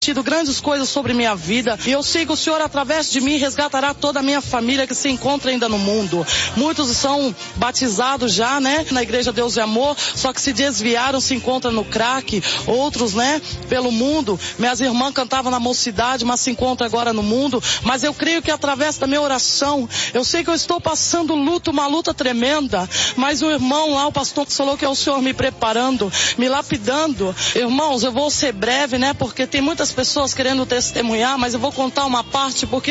grandes coisas sobre minha vida, e eu sei que o Senhor através de mim resgatará toda a minha família que se encontra ainda no mundo. Muitos são batizados já, né, na Igreja Deus e Amor, só que se desviaram, se encontram no crack, outros, né, pelo mundo. Minhas irmãs cantavam na mocidade, mas se encontram agora no mundo. Mas eu creio que através da minha oração, eu sei que eu estou passando luto, uma luta tremenda, mas o irmão lá, o pastor que falou que é o Senhor me preparando, me lapidando. Irmãos, eu vou ser breve, né, porque tem muitas pessoas querendo testemunhar, mas eu vou contar uma parte, porque